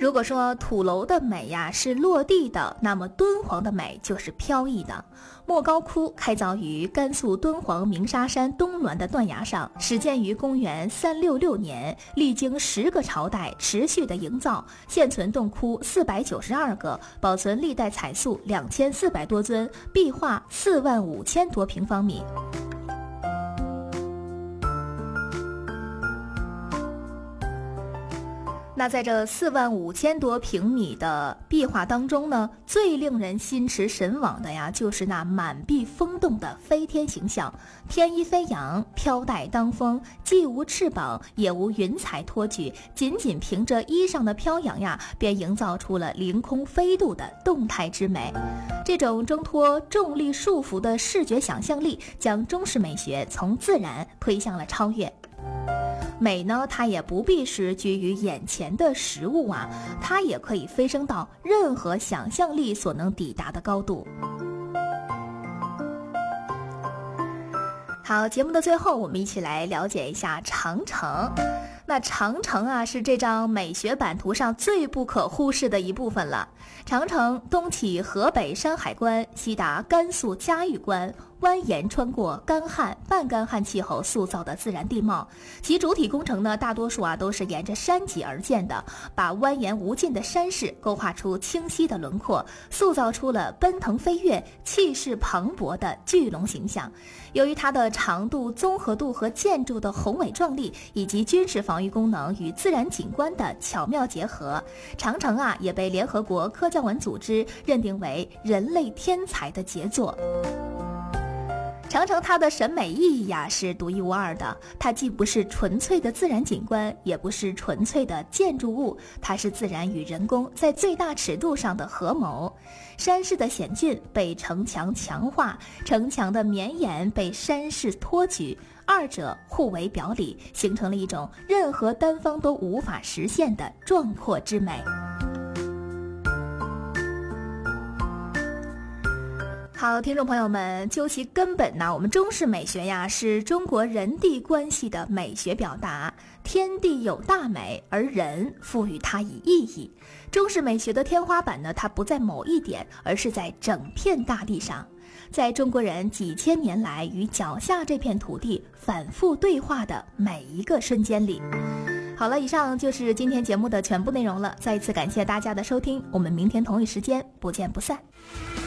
如果说土楼的美呀是落地的，那么敦煌的美就是飘逸的。莫高窟开凿于甘肃敦煌鸣沙山东峦的断崖上，始建于公元366年，历经10个朝代持续的营造，现存洞窟492个，保存历代彩塑2400多尊，壁画45000多平方米。那在这45000多平米的壁画当中呢，最令人心驰神往的呀，就是那满壁风动的飞天形象，天衣飞扬，飘带当风，既无翅膀，也无云彩托举，仅仅凭着衣裳的飘扬呀，便营造出了凌空飞渡的动态之美。这种挣脱重力束缚的视觉想象力，将中式美学从自然推向了超越。美呢，它也不必是居于眼前的实物啊，它也可以飞升到任何想象力所能抵达的高度。好，节目的最后，我们一起来了解一下长城。那长城啊，是这张美学版图上最不可忽视的一部分了。长城东起河北山海关，西达甘肃嘉峪关，蜿蜒穿过干旱、半干旱气候塑造的自然地貌，其主体工程呢，大多数都是沿着山脊而建的，把蜿蜒无尽的山势勾画出清晰的轮廓，塑造出了奔腾飞跃、气势磅礴的巨龙形象。由于它的长度、综合度和建筑的宏伟壮丽，以及军事防御功能与自然景观的巧妙结合，长城啊也被联合国科教文组织认定为人类天才的杰作。长城它的审美意义呀是独一无二的，它既不是纯粹的自然景观，也不是纯粹的建筑物，它是自然与人工在最大尺度上的合谋。山势的险峻被城墙强化，城墙的绵延被山势托举，二者互为表里，形成了一种任何单方都无法实现的壮阔之美。好，听众朋友们，究其根本呢，我们中式美学呀是中国人地关系的美学表达。天地有大美，而人赋予它以意义。中式美学的天花板呢，它不在某一点，而是在整片大地上。在中国人几千年来与脚下这片土地反复对话的每一个瞬间里。好了，以上就是今天节目的全部内容了。再一次感谢大家的收听，我们明天同一时间不见不散。